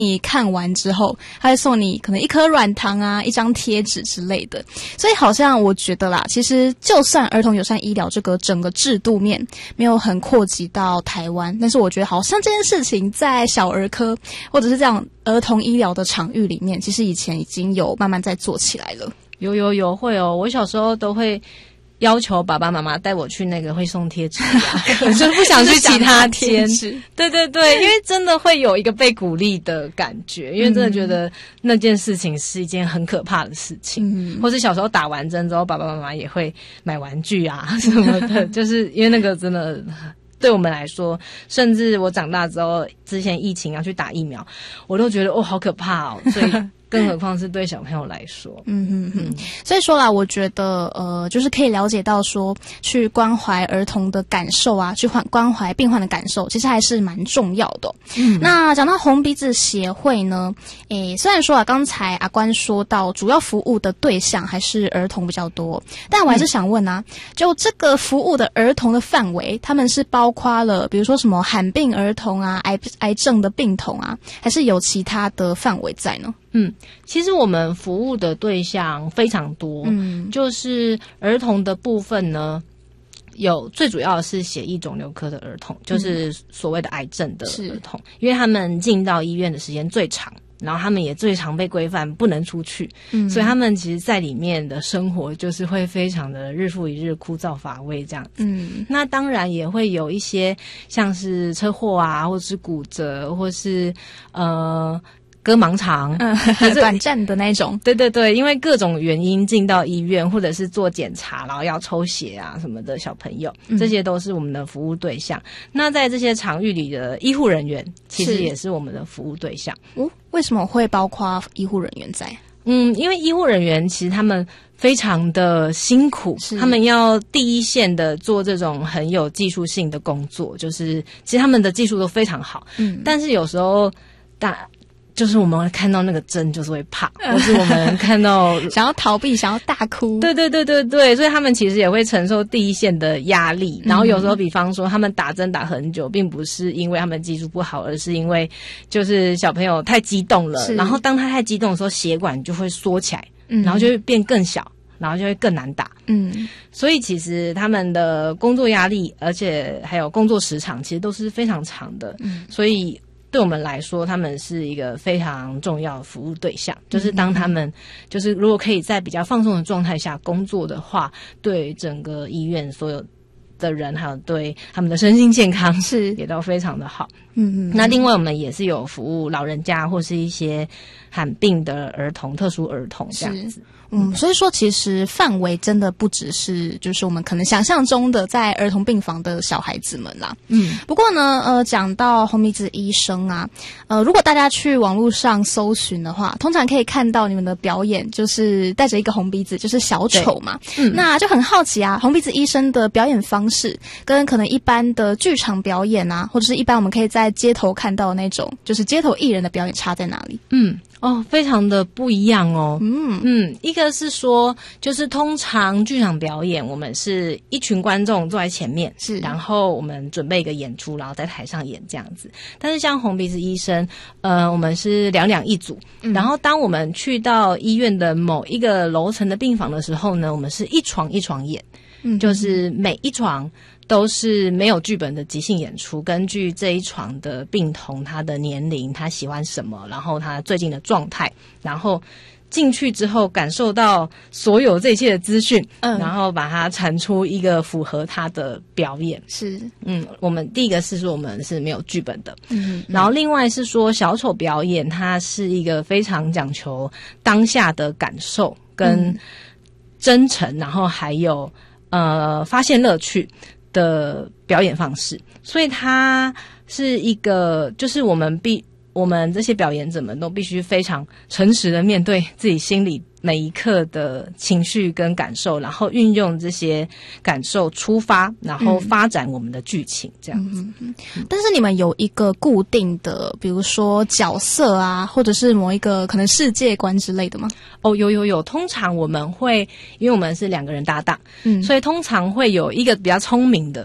你看完之后，他会送你可能一颗软糖啊，一张贴纸之类的。所以好像我觉得啦，其实就算儿童友善医疗这个整个制度面没有很扩及到台湾，但是我觉得好像这件事情在小儿科或者是这样儿童医疗的场域里面，其实以前已经有慢慢在做起来了。 有会哦，我小时候都会要求爸爸妈妈带我去那个会送贴纸我就不想去其他天。对对对，因为真的会有一个被鼓励的感觉，因为真的觉得那件事情是一件很可怕的事情。或是小时候打完针之后，爸爸妈妈也会买玩具啊什么的，就是因为那个真的对我们来说，甚至我长大之后，之前疫情要去打疫苗，我都觉得好可怕哦，所以更何况是对小朋友来说。 所以说啦，我觉得就是可以了解到说，去关怀儿童的感受啊，去关怀病患的感受，其实还是蛮重要的。那讲到红鼻子协会呢，虽然说啊，刚才阿关说到主要服务的对象还是儿童比较多，但我还是想问啊，就这个服务的儿童的范围，他们是包括了比如说什么罕病儿童啊、癌症的病童啊，还是有其他的范围在呢？ 其实我们服务的对象非常多，就是儿童的部分呢，有最主要的是血液肿瘤科的儿童，就是所谓的癌症的儿童，因为他们进到医院的时间最长，然后他们也最常被规范不能出去，所以他们其实在里面的生活就是会非常的日复一日枯燥乏味这样子。那当然也会有一些像是车祸啊，或是骨折，或是割盲肠， 短暂的那种。 对对对，因为各种原因进到医院，或者是做检查，然后要抽血啊什么的小朋友，这些都是我们的服务对象。那在这些场域里的医护人员，其实也是我们的服务对象。 为什么会包括医护人员在？ 因为医护人员其实他们非常的辛苦，他们要第一线的做这种很有技术性的工作，就是其实他们的技术都非常好，但是有时候就是我们看到那个针就是会怕，或是我们看到想要逃避，想要大哭。 对对对对对，所以他们其实也会承受第一线的压力。然后有时候比方说他们打针打很久，并不是因为他们技术不好，而是因为就是小朋友太激动了，然后当他太激动的时候，血管就会缩起来，然后就会变更小，然后就会更难打。所以其实他们的工作压力，而且还有工作时长，其实都是非常长的。所以对我们来说，他们是一个非常重要的服务对象。就是当他们就是如果可以在比较放松的状态下工作的话，对整个医院所有的人，还有对他们的身心健康也都非常的好。那另外我们也是有服务老人家或是一些罕病的儿童、特殊儿童这样子。 所以说其实范围真的不只是就是我们可能想象中的在儿童病房的小孩子们啦。不过呢讲到红鼻子医生啊，如果大家去网络上搜寻的话，通常可以看到你们的表演就是带着一个红鼻子，就是小丑嘛。那就很好奇啊，红鼻子医生的表演方式跟可能一般的剧场表演啊，或者是一般我们可以在街头看到的那种就是街头艺人的表演差在哪里？ 非常的不一样哦。一个是说，就是通常剧场表演，我们是一群观众坐在前面，然后我们准备一个演出，然后在台上演这样子。但是像红鼻子医生，我们是两一组，然后当我们去到医院的某一个楼层的病房的时候呢，我们是一床一床演，就是每一床都是没有剧本的即兴演出，根据这一床的病童他的年龄，他喜欢什么，然后他最近的状态，然后进去之后感受到所有这一切的资讯，然后把它产出一个符合他的表演。我们第一个是说我们是没有剧本的，然后另外是说小丑表演，它是一个非常讲求当下的感受跟真诚，然后还有发现乐趣的表演方式，所以它是一个就是我们这些表演者们都必须非常诚实的面对自己心里每一刻的情绪跟感受，然后运用这些感受出发，然后发展我们的剧情这样子。 但是你们有一个固定的比如说角色啊，或者是某一个可能世界观之类的吗？ 有，通常我们会因为我们是两个人搭档，所以通常会有一个比较聪明的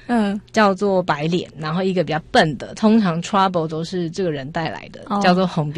叫做白脸，然后一个比较笨的，通常 trouble 都是这个人带来的，叫做红鼻